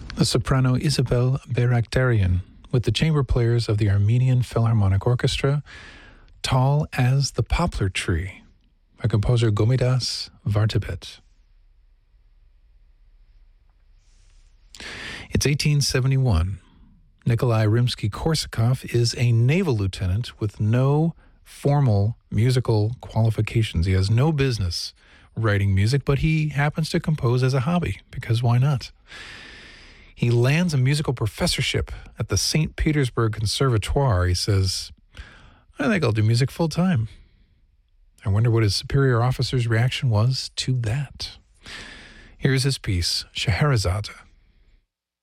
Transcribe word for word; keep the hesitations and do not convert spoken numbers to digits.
The soprano Isabel Bayraktarian with the chamber players of the Armenian Philharmonic Orchestra, Tall as the Poplar Tree, by composer Gomidas Vartabet. It's eighteen seventy-one. Nikolai Rimsky-Korsakov is a naval lieutenant with no formal musical qualifications. He has no business writing music, but he happens to compose as a hobby, because why not? He lands a musical professorship at the Saint Petersburg Conservatoire. He says, I think I'll do music full time. I wonder what his superior officer's reaction was to that. Here's his piece, Scheherazade.